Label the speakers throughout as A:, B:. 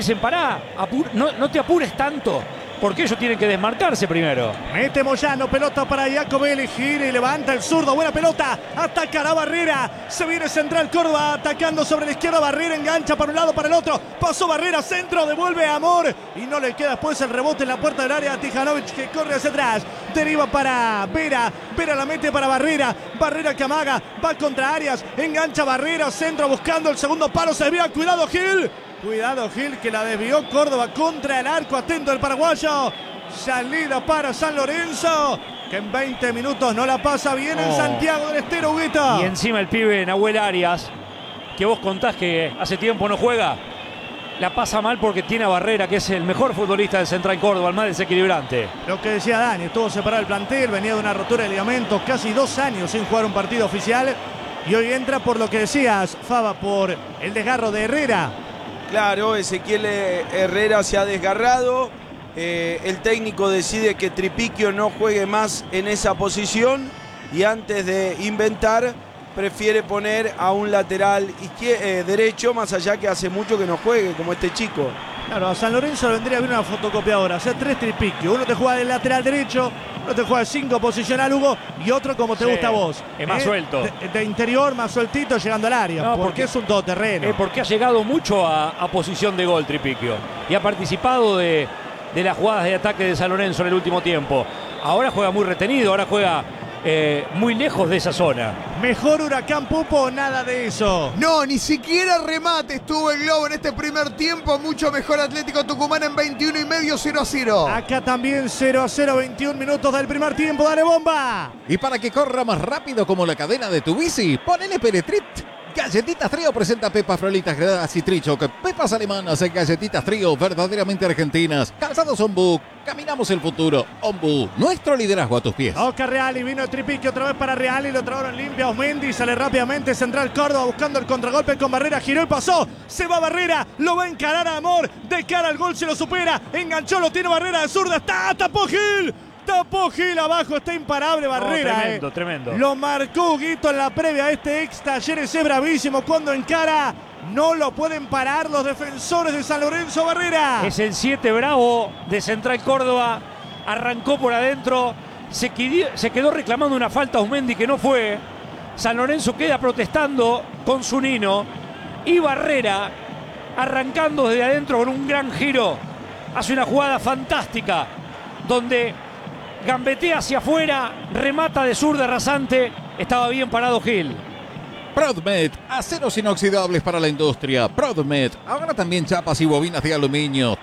A: dicen, pará, no te apures tanto, porque ellos tienen que desmarcarse primero.
B: Mete Moyano, pelota para Jacobelli, gira y levanta el zurdo, buena pelota, atacará Barrera, se viene Central Córdoba atacando sobre la izquierda, Barrera engancha para un lado, para el otro, pasó Barrera, centro, devuelve a Amor y no le queda después el rebote en la puerta del área a Tijanovic que corre hacia atrás, deriva para Vera, Vera la mete para Barrera, Barrera que amaga, va contra Arias, engancha Barrera, centro buscando el segundo palo, se desvía, cuidado Gil. Cuidado Gil que la desvió Córdoba contra el arco, atento el paraguayo. Salida para San Lorenzo, que en 20 minutos no la pasa bien en Santiago del Estero, Huguito.
A: Y encima el pibe Nahuel Arias, que vos contás que hace tiempo no juega, la pasa mal porque tiene a Barrera, que es el mejor futbolista del Central Córdoba, el más desequilibrante.
B: Lo que decía Dani, estuvo separado el plantel, venía de una rotura de ligamentos, casi 2 años sin jugar un partido oficial. Y hoy entra por lo que decías, Faba, por el desgarro de Herrera.
C: Claro, Ezequiel Herrera se ha desgarrado. El técnico decide que Tripiquio no juegue más en esa posición y antes de inventar prefiere poner a un lateral derecho, más allá que hace mucho que no juegue, como este chico.
B: Claro, a San Lorenzo le vendría bien una fotocopiadora, hacer 3 Tripiquio. Uno te juega del lateral derecho, uno te juega de 5 posicional, Hugo, y otro como te gusta a vos.
A: Es más suelto.
B: De interior, más sueltito, llegando al área.
A: No,
B: porque es un todoterreno.
A: Porque ha llegado mucho a posición de gol Tripiquio y ha participado de las jugadas de ataque de San Lorenzo en el último tiempo. Ahora juega muy retenido, ahora juega muy lejos de esa zona.
B: ¿Mejor Huracán Pupo? Nada de eso.
D: No, ni siquiera remate estuvo el Globo en este primer tiempo. Mucho mejor Atlético Tucumán en 21 y medio, 0-0.
B: Acá también 0-0, 21 minutos del primer tiempo. Dale bomba.
E: Y para que corra más rápido como la cadena de tu bici, ponele Peretrit. Galletitas Trío presenta Pepas Frolitas Gradadas y Trichoc. Pepas alemanas en Galletitas Trío, verdaderamente argentinas. Calzados Ombu, caminamos el futuro. Ombu, nuestro liderazgo a tus pies.
B: Toca Reali, vino el Tripiquio otra vez para Reali, lo trabaron limpia Osmendi, sale rápidamente Central Córdoba buscando el contragolpe con Barrera, giró y pasó, se va Barrera, lo va a encarar a Amor, de cara al gol se lo supera, enganchó, lo tiene Barrera de zurda, tapó Gil. Tapó Gil abajo, está imparable Barrera.
A: Tremendo, tremendo.
B: Lo marcó Huguito en la previa. Este ex Talleres es bravísimo cuando encara. No lo pueden parar los defensores de San Lorenzo. Barrera.
A: Es el 7 bravo de Central Córdoba. Arrancó por adentro. Se quedó reclamando una falta a Osmendi que no fue. San Lorenzo queda protestando con Zunino. Y Barrera, arrancando desde adentro con un gran giro, hace una jugada fantástica donde gambetea hacia afuera, remata de zurda rasante. Estaba bien parado Gil.
E: Prodmed, aceros inoxidables para la industria. Prodmed, ahora también chapas y bobinas de aluminio.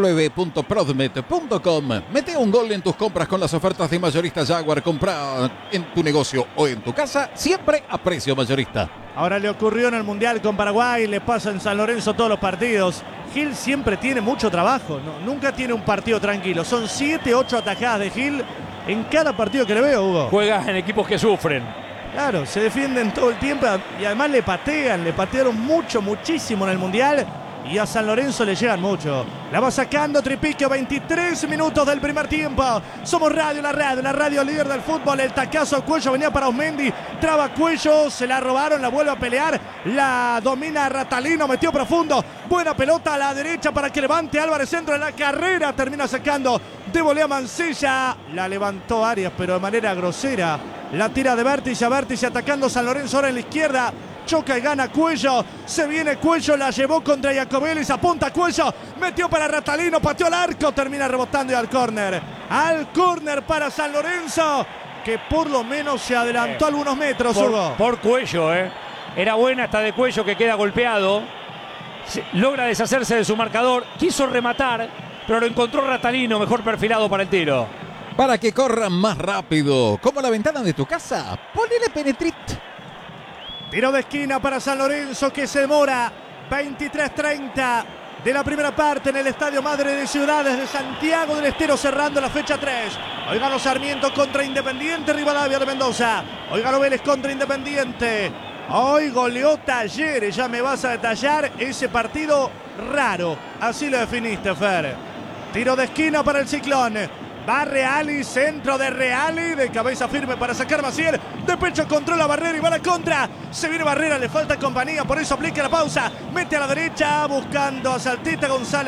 E: www.prodmed.com. Mete un gol en tus compras con las ofertas de Mayorista Jaguar. Compra en tu negocio o en tu casa, siempre a precio mayorista.
B: Ahora le ocurrió en el Mundial con Paraguay, le pasa en San Lorenzo todos los partidos. Gil siempre tiene mucho trabajo, nunca tiene un partido tranquilo. Son 7, 8 atajadas de Gil en cada partido que le veo, Hugo.
A: Juega en equipos que sufren.
B: Claro, se defienden todo el tiempo y además le patearon muchísimo en el Mundial y a San Lorenzo le llegan mucho. La va sacando Tripiquio, 23 minutos del primer tiempo. Somos la radio líder del fútbol. El tacazo al cuello venía para Osmendi, traba Cuello, se la robaron, la vuelve a pelear, la domina Ratalino, metió profundo, buena pelota a la derecha para que levante Álvarez, centro de la carrera, termina sacando de volea Mancilla, la levantó Arias pero de manera grosera, la tira de vértice a vértice atacando San Lorenzo ahora en la izquierda. Choca y gana Cuello, se viene Cuello, la llevó contra Jacobelli, se apunta Cuello, metió para Ratalino, pateó al arco, termina rebotando y al córner para San Lorenzo, que por lo menos se adelantó algunos metros, Hugo.
A: Por Cuello, era buena esta de Cuello que queda golpeado, logra deshacerse de su marcador, quiso rematar, pero lo encontró Ratalino, mejor perfilado para el tiro.
E: Para que corran más rápido, como la ventana de tu casa, ponele Penetrit.
B: Tiro de esquina para San Lorenzo que se demora. 23:30 de la primera parte en el Estadio Madre de Ciudades de Santiago del Estero, cerrando la fecha 3. Hoy ganó Sarmiento contra Independiente Rivadavia de Mendoza. Hoy ganó Vélez contra Independiente. Hoy goleó Talleres. Ya me vas a detallar ese partido raro. Así lo definiste, Fer. Tiro de esquina para el Ciclón. Va Reali, centro de Reali, de cabeza firme para sacar Maciel, de pecho controla Barrera y va a la contra, se viene Barrera, le falta compañía, por eso aplica la pausa, mete a la derecha, buscando a Saltita González.